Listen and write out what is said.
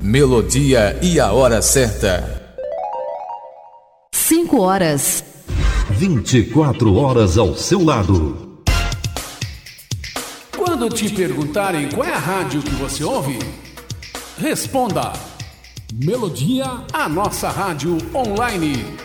Melodia e a hora certa. 5 horas. 24 horas ao seu lado. Quando te perguntarem qual é a rádio que você ouve, responda: Melodia, a nossa rádio online.